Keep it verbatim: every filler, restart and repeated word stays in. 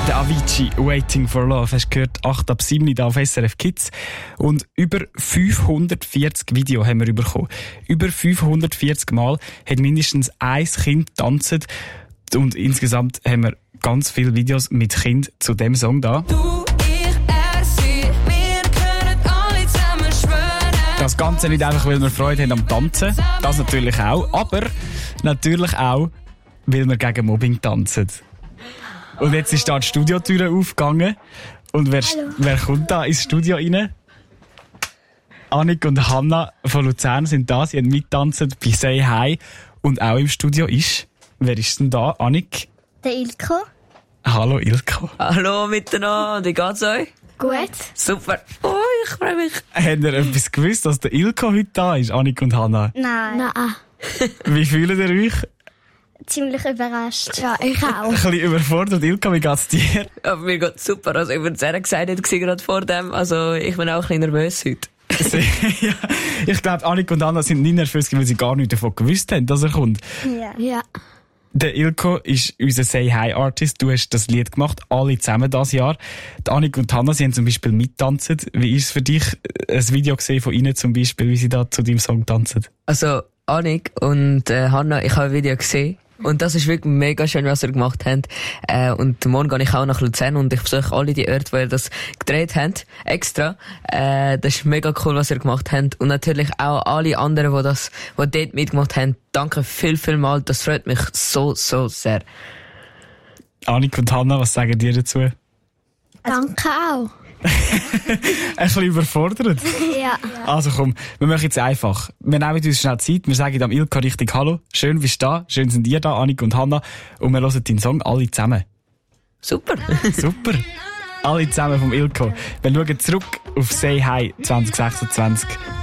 Der Avicii, Waiting for Love, hast du gehört, acht ab sieben da auf S R F Kids. Und über fünfhundertvierzig Videos haben wir bekommen. Über fünfhundertvierzig Mal hat mindestens ein Kind getanzt. Und insgesamt haben wir ganz viele Videos mit Kind zu dem Song da. Du, ich, er, sie, wir können alle zusammen schwören. Das Ganze nicht einfach, weil wir Freude haben am Tanzen. Das natürlich auch. Aber natürlich auch, weil wir gegen Mobbing tanzen. Und jetzt ist da die Studiotür aufgegangen. Und wer, wer kommt da ins Studio rein? Annik und Hanna von Luzern sind da. Sie haben mittanzen bei Say Hi. Und auch im Studio ist... Wer ist denn da? Annik? Der Ilko. Hallo Ilko. Hallo miteinander, wie geht's euch? Gut. Super. Oh, ich freue mich. Habt ihr etwas gewusst, dass der Ilko heute da ist, Annik und Hanna? Nein. Nein. Wie fühlt ihr euch? Ziemlich überrascht. Ja, ich auch. Ein bisschen überfordert. Ilko, wie geht's dir? Ja, mir geht's super. Also, ich würde es eher gesagt hätte, gerade vor dem. Also, ich bin auch ein bisschen nervös heute. Ja, ich glaube, Annik und Hanna sind nicht nervös, weil sie gar nichts davon gewusst haben, dass er kommt. Ja. Ja. Der Ilko ist unser Say Hi Artist. Du hast das Lied gemacht, alle zusammen dieses Jahr. Die Annik und Hanna, sie haben zum Beispiel mittanzen. Wie ist es für dich, ein Video gesehen von ihnen zum Beispiel, wie sie da zu deinem Song tanzen? Also, Annik und äh, Hanna, ich habe ein Video gesehen. Und das ist wirklich mega schön, was ihr gemacht habt. Äh, und morgen gehe ich auch nach Luzern und ich besuche alle die Orte, wo ihr das gedreht habt. Extra. Äh, das ist mega cool, was ihr gemacht habt. Und natürlich auch alle anderen, die das, die dort mitgemacht haben. Danke viel, viel mal. Das freut mich so, so sehr. Annik und Hanna, was sagen dir dazu? Danke auch. Ein bisschen überfordert. Ja. Also komm, wir machen jetzt einfach. Wir nehmen uns schnell Zeit, wir sagen am Ilka richtig Hallo. Schön bist du da, schön sind ihr da, Annik und Hanna. Und wir hören deinen Song alle zusammen. Super. Super. Alle zusammen vom Ilko. Wir schauen zurück auf Say Hi zwanzig sechsundzwanzig.